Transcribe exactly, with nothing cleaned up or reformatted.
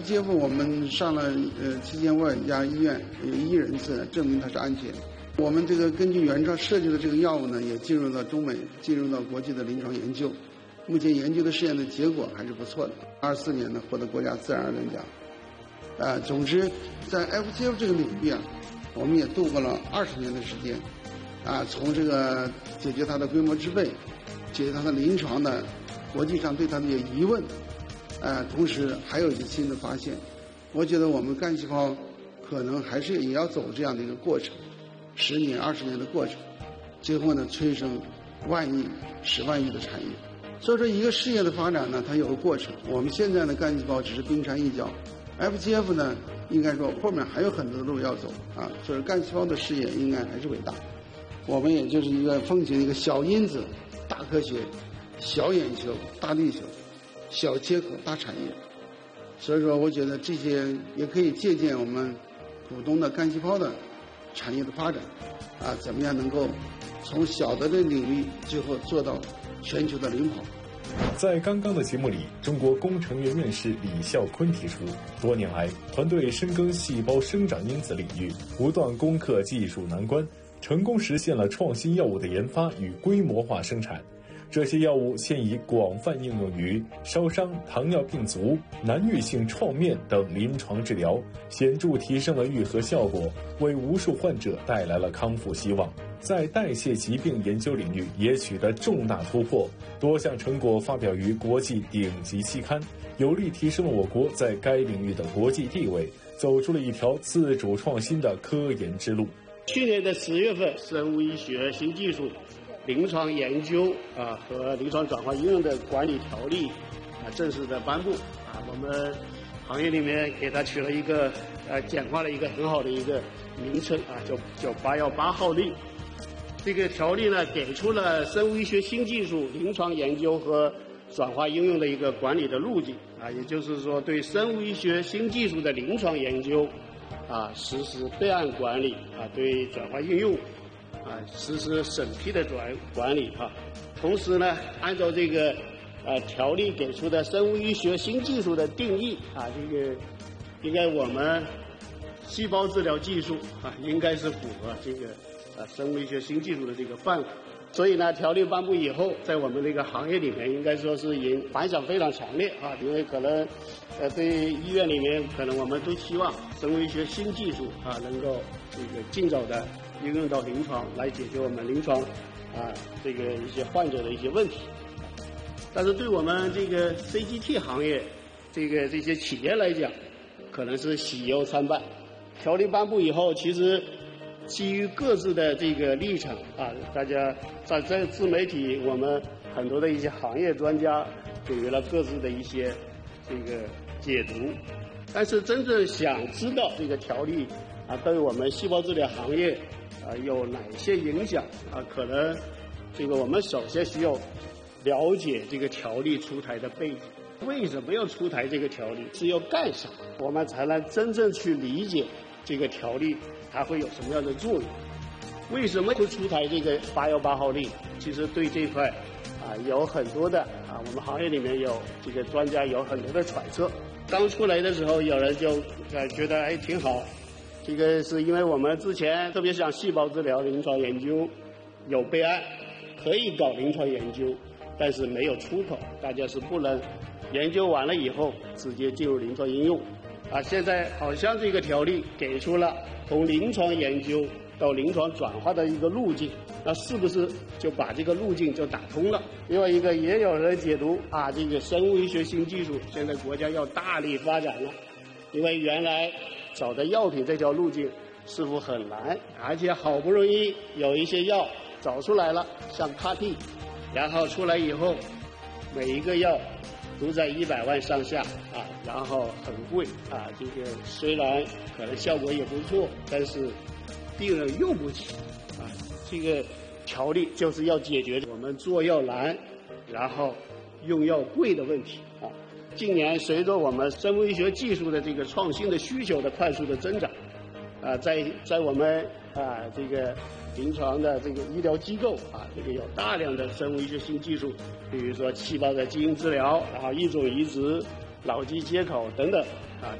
G F 我们上了呃七千万家医院，有一亿人次证明它是安全。我们这个根据原创设计的这个药物呢，也进入到中美，进入到国际的临床研究。目前研究的试验的结果还是不错的。二四年呢，获得国家自然而然奖。啊，总之，在 F G F 这个领域啊，我们也度过了二十年的时间。啊，从这个解决它的规模之备，解决它的临床的国际上对它的疑问。呃，同时还有一些新的发现，我觉得我们干细胞可能还是也要走这样的一个过程，十年、二十年的过程，最后呢催生万亿、十万亿的产业。所以说，一个事业的发展呢，它有个过程。我们现在的干细胞只是冰山一角 ，F G F 呢，应该说后面还有很多的路要走啊。所以干细胞的事业应该还是伟大。我们也就是一个奉行一个小因子、大科学、小眼球、大地球。小切口大产业，所以说我觉得这些也可以借鉴我们普通的干细胞的产业的发展，啊，怎么样能够从小的这领域最后做到全球的领跑。 在刚刚的节目里，中国工程院院士李孝坤提出，多年来团队深耕细胞生长因子领域，不断攻克技术难关，成功实现了创新药物的研发与规模化生产。这些药物现已广泛应用于烧伤、糖尿病足、难愈性创面等临床治疗，显著提升了愈合效果，为无数患者带来了康复希望。在代谢疾病研究领域也取得重大突破，多项成果发表于国际顶级期刊，有力提升了我国在该领域的国际地位，走出了一条自主创新的科研之路。 去年的十月份，生物医学新技术临床研究啊和临床转化应用的管理条例啊正式的颁布啊，我们行业里面给它取了一个呃简化了一个很好的一个名称啊，叫叫八一八号令。这个条例呢，给出了生物医学新技术临床研究和转化应用的一个管理的路径啊，也就是说，对生物医学新技术的临床研究啊实施备案管理啊，对转化应用啊，实施审批的转管理哈、啊，同时呢，按照这个呃条例给出的生物医学新技术的定义啊，这个应该我们细胞治疗技术啊，应该是符合这个呃生物医学新技术的这个范围。所以呢，条例颁布以后，在我们这个行业里面，应该说是引反响非常强烈啊，因为可能呃对医院里面，可能我们都希望生物医学新技术啊，能够这个尽早的应用到临床，来解决我们临床啊这个一些患者的一些问题。但是对我们这个 C G T 行业这个这些企业来讲，可能是喜忧参半。条例颁布以后，其实基于各自的这个立场啊，大家在在自媒体，我们很多的一些行业专家给予了各自的一些这个解读。但是真正想知道这个条例啊，对我们细胞治疗行业啊有哪些影响啊？可能这个我们首先需要了解这个条例出台的背景，为什么要出台这个条例，是要干啥，我们才能真正去理解这个条例它会有什么样的作用？为什么会出台这个八一八号令？其实对这块啊有很多的啊，我们行业里面有这个专家有很多的揣测。刚出来的时候，有人就呃觉得哎挺好，这个是因为我们之前特别像细胞治疗临床研究有备案，可以搞临床研究，但是没有出口，大家是不能研究完了以后直接进入临床应用。啊，现在好像这个条例给出了从临床研究到临床转化的一个路径，那是不是就把这个路径就打通了？另外一个也有人解读啊，这个生物医学新技术现在国家要大力发展了，因为原来找的药品这条路径似乎很难，而且好不容易有一些药找出来了，像 C A R T， 然后出来以后每一个药都在一百万上下啊，然后很贵啊。这个虽然可能效果也不错，但是病人用不起啊。这个条例就是要解决我们做药难，然后用药贵的问题啊。近年随着我们生物医学技术的这个创新的需求的快速的增长，啊，在在我们啊这个临床的这个医疗机构啊，这个有大量的生物医学新技术，比如说细胞的基因治疗，然后异种移植、脑机接口等等。